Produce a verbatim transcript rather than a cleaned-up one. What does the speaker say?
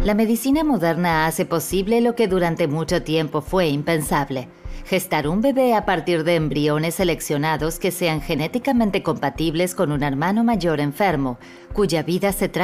La medicina moderna hace posible lo que durante mucho tiempo fue impensable: gestar un bebé a partir de embriones seleccionados que sean genéticamente compatibles con un hermano mayor enfermo, cuya vida se trata